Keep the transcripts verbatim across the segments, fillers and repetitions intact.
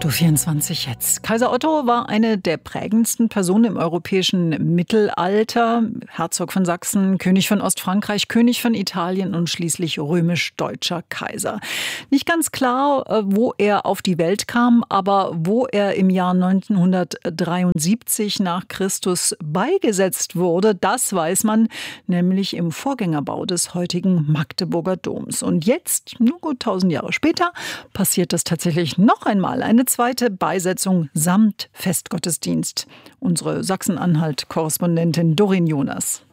acht Uhr vierundzwanzig jetzt. Kaiser Otto war eine der prägendsten Personen im europäischen Mittelalter. Herzog von Sachsen, König von Ostfrankreich, König von Italien und schließlich römisch-deutscher Kaiser. Nicht ganz klar, wo er auf die Welt kam, aber wo er im Jahr neunzehnhundertdreiundsiebzig nach Christus beigesetzt wurde, das weiß man, nämlich im Vorgängerbau des heutigen Magdeburger Doms. Und jetzt, nur gut tausend Jahre später, passiert das tatsächlich noch einmal. Eine zweite Beisetzung samt Festgottesdienst. Unsere Sachsen-Anhalt-Korrespondentin Doreen Jonas.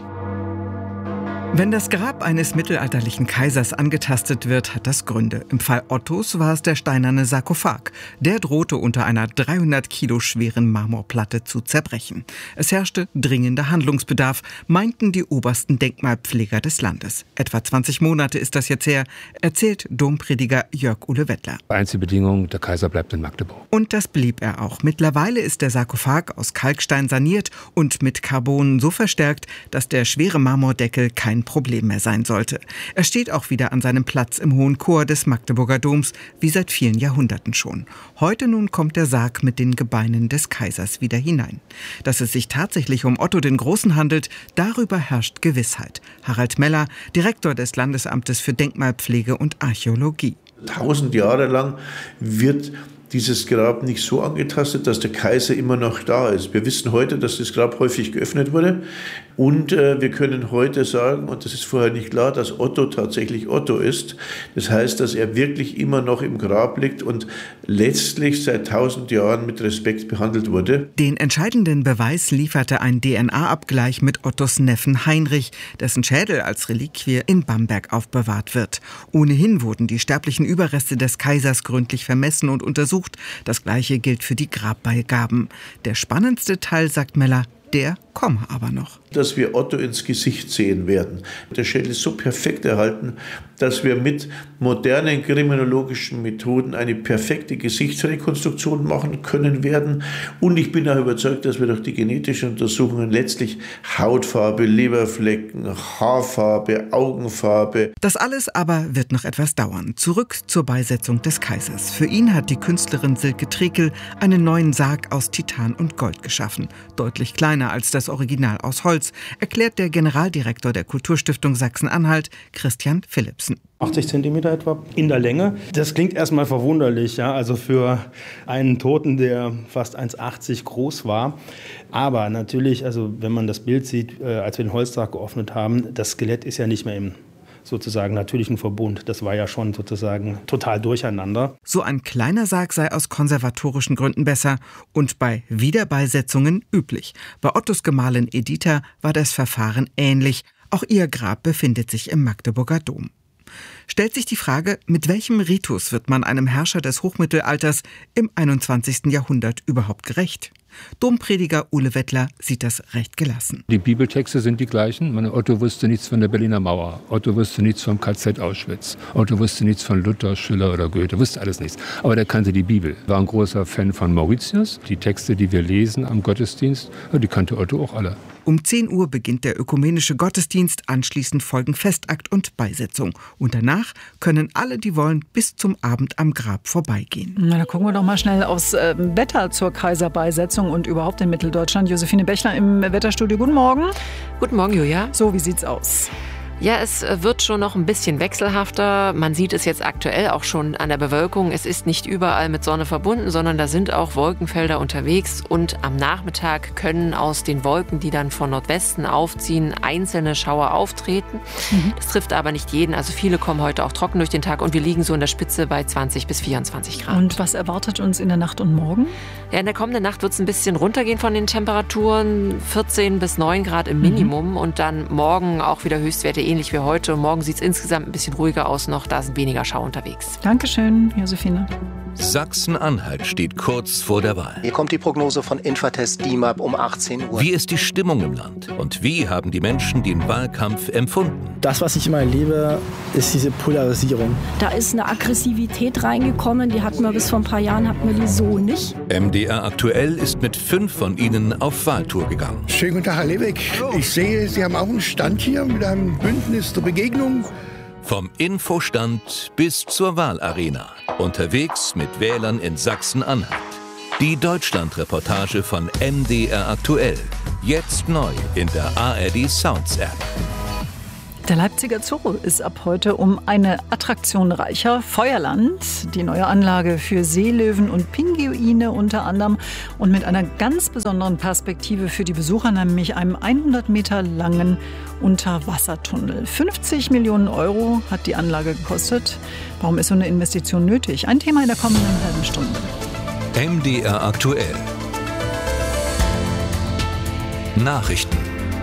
Wenn das Grab eines mittelalterlichen Kaisers angetastet wird, hat das Gründe. Im Fall Ottos war es der steinerne Sarkophag. Der drohte unter einer dreihundert Kilo schweren Marmorplatte zu zerbrechen. Es herrschte dringender Handlungsbedarf, meinten die obersten Denkmalpfleger des Landes. Etwa zwanzig Monate ist das jetzt her, erzählt Domprediger Jörg-Uwe Wettler. Einzige Bedingung, der Kaiser bleibt in Magdeburg. Und das blieb er auch. Mittlerweile ist der Sarkophag aus Kalkstein saniert und mit Carbon so verstärkt, dass der schwere Marmordeckel kein Problem mehr sein sollte. Er steht auch wieder an seinem Platz im hohen Chor des Magdeburger Doms, wie seit vielen Jahrhunderten schon. Heute nun kommt der Sarg mit den Gebeinen des Kaisers wieder hinein. Dass es sich tatsächlich um Otto den Großen handelt, darüber herrscht Gewissheit. Harald Meller, Direktor des Landesamtes für Denkmalpflege und Archäologie. Tausend Jahre lang wird dieses Grab nicht so angetastet, dass der Kaiser immer noch da ist. Wir wissen heute, dass das Grab häufig geöffnet wurde und äh, wir können heute sagen, und das ist vorher nicht klar, dass Otto tatsächlich Otto ist. Das heißt, dass er wirklich immer noch im Grab liegt und letztlich seit tausend Jahren mit Respekt behandelt wurde. Den entscheidenden Beweis lieferte ein D N A-Abgleich mit Ottos Neffen Heinrich, dessen Schädel als Reliquie in Bamberg aufbewahrt wird. Ohnehin wurden die sterblichen Überreste des Kaisers gründlich vermessen und untersucht. Das Gleiche gilt für die Grabbeigaben. Der spannendste Teil, sagt Meller, der komme aber noch. Dass wir Otto ins Gesicht sehen werden. Der Schädel ist so perfekt erhalten, dass wir mit modernen kriminologischen Methoden eine perfekte Gesichtsrekonstruktion machen können werden. Und ich bin auch überzeugt, dass wir durch die genetischen Untersuchungen letztlich Hautfarbe, Leberflecken, Haarfarbe, Augenfarbe. Das alles aber wird noch etwas dauern. Zurück zur Beisetzung des Kaisers. Für ihn hat die Künstlerin Silke Trekel einen neuen Sarg aus Titan und Gold geschaffen. Deutlich kleiner als das Original aus Holz, erklärt der Generaldirektor der Kulturstiftung Sachsen-Anhalt, Christian Philipsen. achtzig Zentimeter etwa in der Länge. Das klingt erstmal verwunderlich, ja, also für einen Toten, der fast eins Komma achtzig groß war. Aber natürlich, also wenn man das Bild sieht, äh, als wir den Holzsarg geöffnet haben, das Skelett ist ja nicht mehr im sozusagen natürlichen Verbund. Das war ja schon sozusagen total durcheinander. So ein kleiner Sarg sei aus konservatorischen Gründen besser und bei Wiederbeisetzungen üblich. Bei Ottos Gemahlin Editha war das Verfahren ähnlich. Auch ihr Grab befindet sich im Magdeburger Dom. Stellt sich die Frage, mit welchem Ritus wird man einem Herrscher des Hochmittelalters im einundzwanzigsten Jahrhundert überhaupt gerecht? Domprediger Uwe Wettler sieht das recht gelassen. Die Bibeltexte sind die gleichen. Meine, Otto wusste nichts von der Berliner Mauer. Otto wusste nichts vom K Z Auschwitz. Otto wusste nichts von Luther, Schiller oder Goethe. Wusste alles nichts. Aber der kannte die Bibel. War ein großer Fan von Mauritius. Die Texte, die wir lesen am Gottesdienst, die kannte Otto auch alle. Um zehn Uhr beginnt der ökumenische Gottesdienst, anschließend folgen Festakt und Beisetzung. Und danach können alle, die wollen, bis zum Abend am Grab vorbeigehen. Na, da gucken wir doch mal schnell aufs äh, Wetter zur Kaiserbeisetzung und überhaupt in Mitteldeutschland. Josephine Bechler im Wetterstudio. Guten Morgen. Guten Morgen, Julia. So, wie sieht's aus? Ja, es wird schon noch ein bisschen wechselhafter. Man sieht es jetzt aktuell auch schon an der Bewölkung. Es ist nicht überall mit Sonne verbunden, sondern da sind auch Wolkenfelder unterwegs. Und am Nachmittag können aus den Wolken, die dann von Nordwesten aufziehen, einzelne Schauer auftreten. Mhm. Das trifft aber nicht jeden. Also viele kommen heute auch trocken durch den Tag und wir liegen so in der Spitze bei zwanzig bis vierundzwanzig Grad. Und was erwartet uns in der Nacht und morgen? Ja, in der kommenden Nacht wird es ein bisschen runtergehen von den Temperaturen. vierzehn bis neun Grad im Minimum. Mhm. Und dann morgen auch wieder Höchstwerte ähnlich wie heute. Morgen sieht es insgesamt ein bisschen ruhiger aus noch, da sind weniger Schau unterwegs. Dankeschön, Josephine. Sachsen-Anhalt steht kurz vor der Wahl. Hier kommt die Prognose von Infratest D I M A P um achtzehn Uhr. Wie ist die Stimmung im Land? Und wie haben die Menschen den Wahlkampf empfunden? Das, was ich immer erlebe, ist diese Polarisierung. Da ist eine Aggressivität reingekommen, die hatten wir bis vor ein paar Jahren, hatten wir die so nicht. M D R Aktuell ist mit fünf von ihnen auf Wahltour gegangen. Schönen guten Tag, Herr Lebeck. Ich sehe, Sie haben auch einen Stand hier mit einem Bündnis zur Begegnung. Vom Infostand bis zur Wahlarena. Unterwegs mit Wählern in Sachsen-Anhalt. Die Deutschland-Reportage von M D R aktuell. Jetzt neu in der A R D Sounds App. Der Leipziger Zoo ist ab heute um eine Attraktion reicher. Feuerland, die neue Anlage für Seelöwen und Pinguine unter anderem und mit einer ganz besonderen Perspektive für die Besucher, nämlich einem hundert Meter langen Unterwassertunnel. fünfzig Millionen Euro hat die Anlage gekostet. Warum ist so eine Investition nötig? Ein Thema in der kommenden halben Stunde. M D R aktuell. Nachrichten.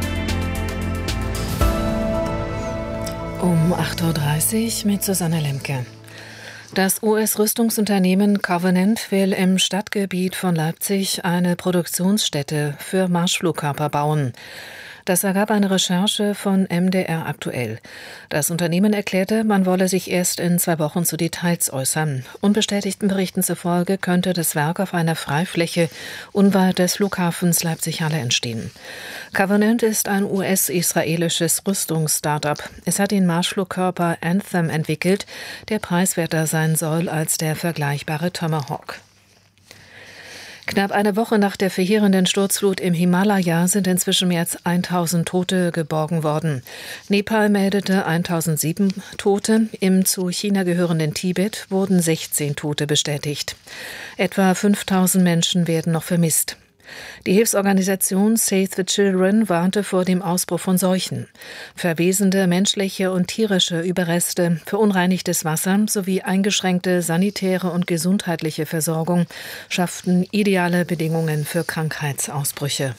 Um acht Uhr dreißig mit Susanne Lemke. Das U S-Rüstungsunternehmen Covenant will im Stadtgebiet von Leipzig eine Produktionsstätte für Marschflugkörper bauen. Das ergab eine Recherche von M D R aktuell. Das Unternehmen erklärte, man wolle sich erst in zwei Wochen zu Details äußern. Unbestätigten Berichten zufolge könnte das Werk auf einer Freifläche unweit des Flughafens Leipzig-Halle entstehen. Covenant ist ein U S-israelisches Rüstungs-Startup. Es hat den Marschflugkörper Anthem entwickelt, der preiswerter sein soll als der vergleichbare Tomahawk. Knapp eine Woche nach der verheerenden Sturzflut im Himalaya sind inzwischen mehr als tausend Tote geborgen worden. Nepal meldete tausendsieben Tote. Im zu China gehörenden Tibet wurden sechzehn Tote bestätigt. Etwa fünftausend Menschen werden noch vermisst. Die Hilfsorganisation Save the Children warnte vor dem Ausbruch von Seuchen. Verwesende menschliche und tierische Überreste, verunreinigtes Wasser sowie eingeschränkte sanitäre und gesundheitliche Versorgung schafften ideale Bedingungen für Krankheitsausbrüche.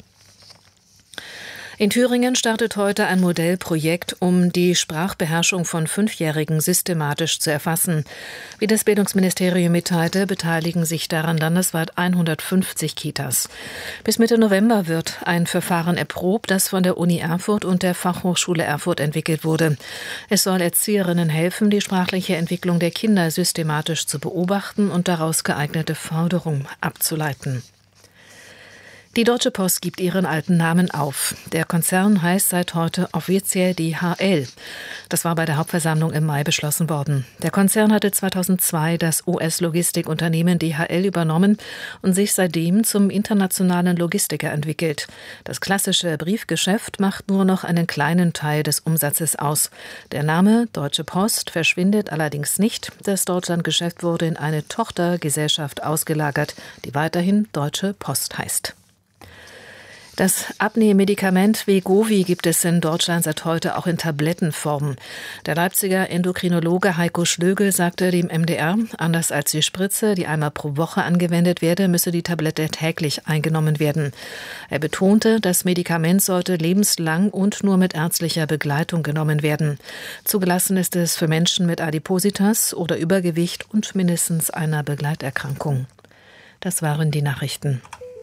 In Thüringen startet heute ein Modellprojekt, um die Sprachbeherrschung von Fünfjährigen systematisch zu erfassen. Wie das Bildungsministerium mitteilte, beteiligen sich daran landesweit hundertfünfzig Kitas. Bis Mitte November wird ein Verfahren erprobt, das von der Uni Erfurt und der Fachhochschule Erfurt entwickelt wurde. Es soll Erzieherinnen helfen, die sprachliche Entwicklung der Kinder systematisch zu beobachten und daraus geeignete Förderung abzuleiten. Die Deutsche Post gibt ihren alten Namen auf. Der Konzern heißt seit heute offiziell D H L. Das war bei der Hauptversammlung im Mai beschlossen worden. Der Konzern hatte zweitausendzwei das U S-Logistikunternehmen D H L übernommen und sich seitdem zum internationalen Logistiker entwickelt. Das klassische Briefgeschäft macht nur noch einen kleinen Teil des Umsatzes aus. Der Name Deutsche Post verschwindet allerdings nicht. Das Deutschlandgeschäft wurde in eine Tochtergesellschaft ausgelagert, die weiterhin Deutsche Post heißt. Das Abnehmmedikament Wegovy gibt es in Deutschland seit heute auch in Tablettenform. Der Leipziger Endokrinologe Heiko Schlögel sagte dem M D R, anders als die Spritze, die einmal pro Woche angewendet werde, müsse die Tablette täglich eingenommen werden. Er betonte, das Medikament sollte lebenslang und nur mit ärztlicher Begleitung genommen werden. Zugelassen ist es für Menschen mit Adipositas oder Übergewicht und mindestens einer Begleiterkrankung. Das waren die Nachrichten.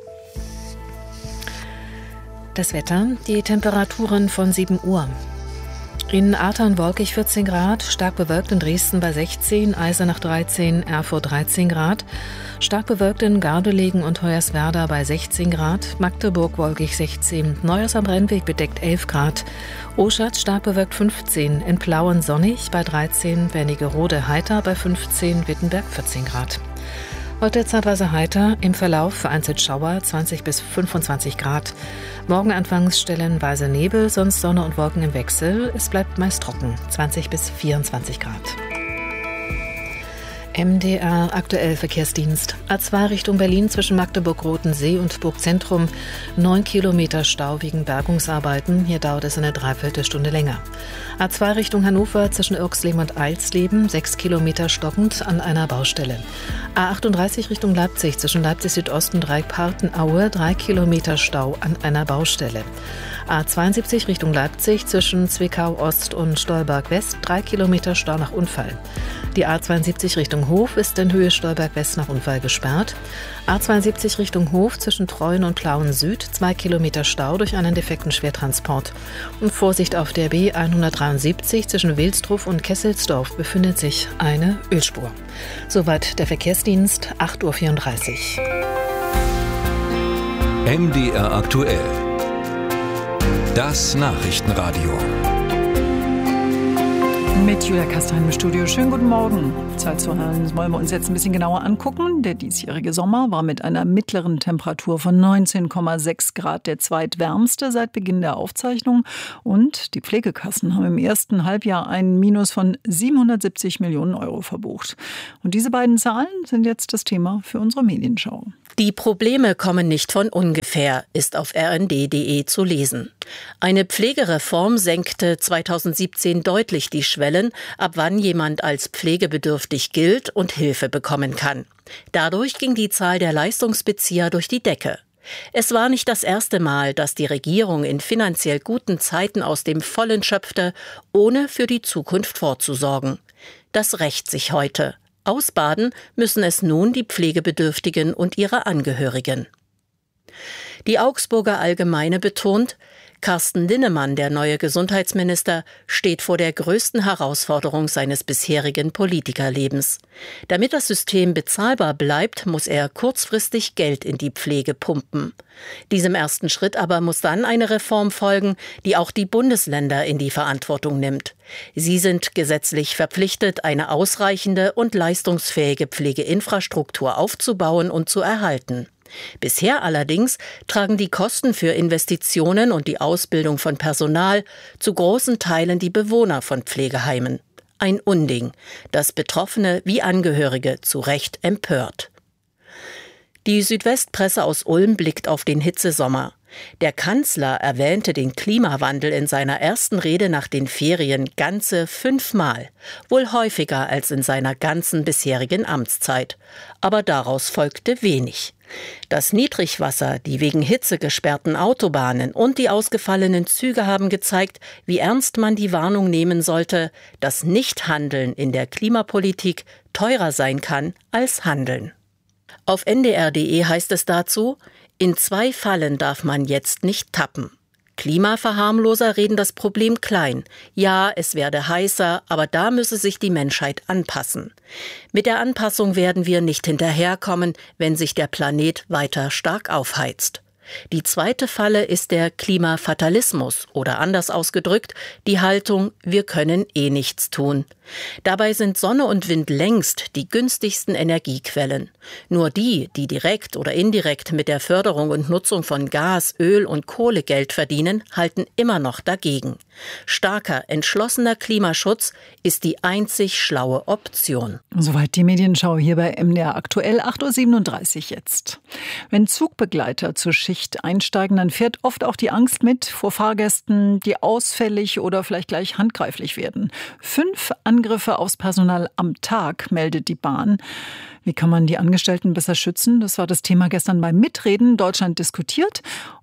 Das Wetter, die Temperaturen von sieben Uhr. In Ahrtal wolkig vierzehn Grad, stark bewölkt in Dresden bei sechzehn, Eisenach dreizehn, Erfurt dreizehn Grad, stark bewölkt in Gardelegen und Hoyerswerda bei sechzehn Grad, Magdeburg wolkig sechzehn, Neuhaus am Rennweg bedeckt elf Grad, Oschatz stark bewölkt fünfzehn, in Plauen sonnig bei dreizehn, Wernigerode heiter bei fünfzehn, Wittenberg vierzehn Grad. Heute zeitweise heiter, im Verlauf vereinzelt Schauer zwanzig bis fünfundzwanzig Grad. Morgen anfangs stellenweise Nebel, sonst Sonne und Wolken im Wechsel. Es bleibt meist trocken, zwanzig bis vierundzwanzig Grad. M D R aktuell Verkehrsdienst. A zwei Richtung Berlin zwischen Magdeburg-Rotensee und Burgzentrum. Neun Kilometer Stau wegen Bergungsarbeiten. Hier dauert es eine Dreiviertelstunde länger. A zwei Richtung Hannover zwischen Irxleben und Eilsleben. Sechs Kilometer stockend an einer Baustelle. A achtunddreißig Richtung Leipzig zwischen Leipzig Südost und Dreieck-Partenaue. Drei Kilometer Stau an einer Baustelle. A zweiundsiebzig Richtung Leipzig zwischen Zwickau Ost und Stolberg West. Drei Kilometer Stau nach Unfall. Die A zweiundsiebzig Richtung Hof ist in Höhe Stolberg West nach Unfall gesperrt. A zweiundsiebzig Richtung Hof zwischen Treuen und Plauen Süd. Zwei Kilometer Stau durch einen defekten Schwertransport. Und Vorsicht auf der B hundertdreiundsiebzig zwischen Wilsdruf und Kesselsdorf befindet sich eine Ölspur. Soweit der Verkehrsdienst, acht Uhr vierunddreißig. M D R aktuell. Das Nachrichtenradio. Mit Julia Kastein im Studio. Schönen guten Morgen. Zeit zu hören, wollen wir uns jetzt ein bisschen genauer angucken. Der diesjährige Sommer war mit einer mittleren Temperatur von neunzehn Komma sechs Grad der zweitwärmste seit Beginn der Aufzeichnung. Und die Pflegekassen haben im ersten Halbjahr ein Minus von siebenhundertsiebzig Millionen Euro verbucht. Und diese beiden Zahlen sind jetzt das Thema für unsere Medienschau. Die Probleme kommen nicht von ungefähr, ist auf r n d punkt d e zu lesen. Eine Pflegereform senkte zweitausendsiebzehn deutlich die Schwellen, ab wann jemand als pflegebedürftig gilt und Hilfe bekommen kann. Dadurch ging die Zahl der Leistungsbezieher durch die Decke. Es war nicht das erste Mal, dass die Regierung in finanziell guten Zeiten aus dem Vollen schöpfte, ohne für die Zukunft vorzusorgen. Das rächt sich heute. Ausbaden müssen es nun die Pflegebedürftigen und ihre Angehörigen. Die Augsburger Allgemeine betont, Carsten Linnemann, der neue Gesundheitsminister, steht vor der größten Herausforderung seines bisherigen Politikerlebens. Damit das System bezahlbar bleibt, muss er kurzfristig Geld in die Pflege pumpen. Diesem ersten Schritt aber muss dann eine Reform folgen, die auch die Bundesländer in die Verantwortung nimmt. Sie sind gesetzlich verpflichtet, eine ausreichende und leistungsfähige Pflegeinfrastruktur aufzubauen und zu erhalten. Bisher allerdings tragen die Kosten für Investitionen und die Ausbildung von Personal zu großen Teilen die Bewohner von Pflegeheimen. Ein Unding, das Betroffene wie Angehörige zu Recht empört. Die Südwestpresse aus Ulm blickt auf den Hitzesommer. Der Kanzler erwähnte den Klimawandel in seiner ersten Rede nach den Ferien ganze fünfmal, wohl häufiger als in seiner ganzen bisherigen Amtszeit. Aber daraus folgte wenig. Das Niedrigwasser, die wegen Hitze gesperrten Autobahnen und die ausgefallenen Züge haben gezeigt, wie ernst man die Warnung nehmen sollte, dass Nichthandeln in der Klimapolitik teurer sein kann als Handeln. Auf n d r punkt d e heißt es dazu, in zwei Fallen darf man jetzt nicht tappen. Klimaverharmloser reden das Problem klein. Ja, es werde heißer, aber da müsse sich die Menschheit anpassen. Mit der Anpassung werden wir nicht hinterherkommen, wenn sich der Planet weiter stark aufheizt. Die zweite Falle ist der Klimafatalismus oder anders ausgedrückt die Haltung, wir können eh nichts tun. Dabei sind Sonne und Wind längst die günstigsten Energiequellen. Nur die, die direkt oder indirekt mit der Förderung und Nutzung von Gas, Öl und Kohle Geld verdienen, halten immer noch dagegen. Starker, entschlossener Klimaschutz ist die einzig schlaue Option. Soweit die Medienschau hier bei M D R aktuell, acht Uhr siebenunddreißig jetzt. Wenn Zugbegleiter zur Schicht einsteigen, dann fährt oft auch die Angst mit vor Fahrgästen, die ausfällig oder vielleicht gleich handgreiflich werden. Fünf Angriffe aufs Personal am Tag, meldet die Bahn. Wie kann man die Angestellten besser schützen? Das war das Thema gestern beim Mitreden Deutschland diskutiert.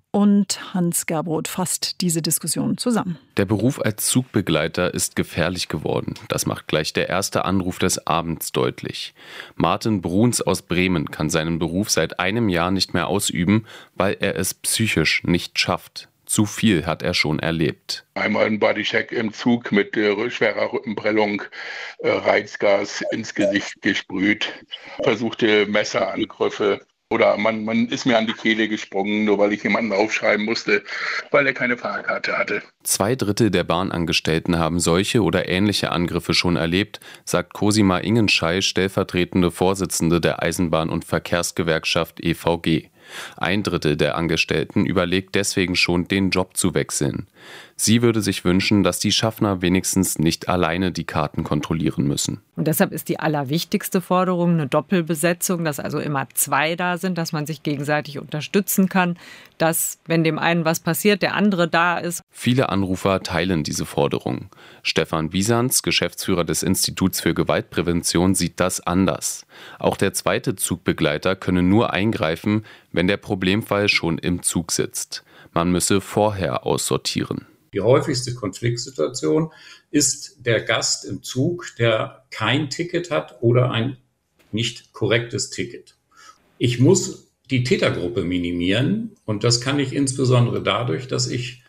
Und Hans Gerbrodt fasst diese Diskussion zusammen. Der Beruf als Zugbegleiter ist gefährlich geworden. Das macht gleich der erste Anruf des Abends deutlich. Martin Bruns aus Bremen kann seinen Beruf seit einem Jahr nicht mehr ausüben, weil er es psychisch nicht schafft. Zu viel hat er schon erlebt. Einmal ein Bodycheck im Zug mit äh, schwerer Rückenprellung, äh, Reizgas ins Gesicht gesprüht, versuchte Messerangriffe. Oder man, man ist mir an die Kehle gesprungen, nur weil ich jemanden aufschreiben musste, weil er keine Fahrkarte hatte. Zwei Drittel der Bahnangestellten haben solche oder ähnliche Angriffe schon erlebt, sagt Cosima Ingenschei, stellvertretende Vorsitzende der Eisenbahn- und Verkehrsgewerkschaft E V G. Ein Drittel der Angestellten überlegt deswegen schon, den Job zu wechseln. Sie würde sich wünschen, dass die Schaffner wenigstens nicht alleine die Karten kontrollieren müssen. Und deshalb ist die allerwichtigste Forderung eine Doppelbesetzung, dass also immer zwei da sind, dass man sich gegenseitig unterstützen kann, dass, wenn dem einen was passiert, der andere da ist. Viele Anrufer teilen diese Forderung. Stefan Wiesans, Geschäftsführer des Instituts für Gewaltprävention, sieht das anders. Auch der zweite Zugbegleiter könne nur eingreifen, wenn der Problemfall schon im Zug sitzt. Man müsse vorher aussortieren. Die häufigste Konfliktsituation ist der Gast im Zug, der kein Ticket hat oder ein nicht korrektes Ticket. Ich muss die Tätergruppe minimieren und das kann ich insbesondere dadurch, dass ich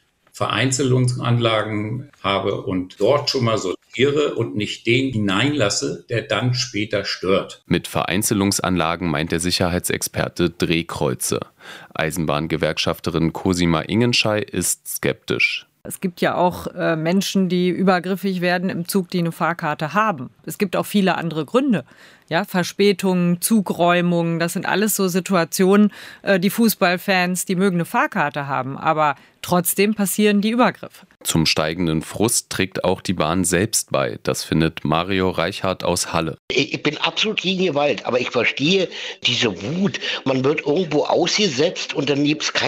Vereinzelungsanlagen habe und dort schon mal sortiere und nicht den hineinlasse, der dann später stört. Mit Vereinzelungsanlagen meint der Sicherheitsexperte Drehkreuze. Eisenbahngewerkschafterin Cosima Ingenschei ist skeptisch. Es gibt ja auch äh, Menschen, die übergriffig werden im Zug, die eine Fahrkarte haben. Es gibt auch viele andere Gründe. Ja, Verspätungen, Zugräumungen, das sind alles so Situationen, äh, die Fußballfans, die mögen eine Fahrkarte haben, aber trotzdem passieren die Übergriffe. Zum steigenden Frust trägt auch die Bahn selbst bei. Das findet Mario Reichhardt aus Halle. Ich bin absolut gegen Gewalt, aber ich verstehe diese Wut. Man wird irgendwo ausgesetzt und dann gibt es keine